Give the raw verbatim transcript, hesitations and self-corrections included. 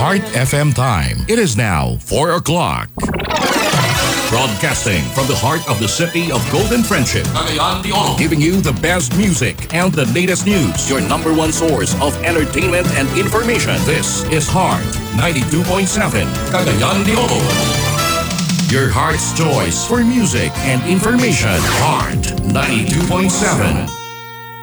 Heart F M time. It is now four o'clock. Broadcasting from the heart of the city of Golden Friendship, Cagayan de Oro, giving you the best music and the latest news. Your number one source of entertainment and information. This is Heart ninety-two point seven, Cagayan de Oro. Your heart's choice for music and information. Heart ninety-two point seven.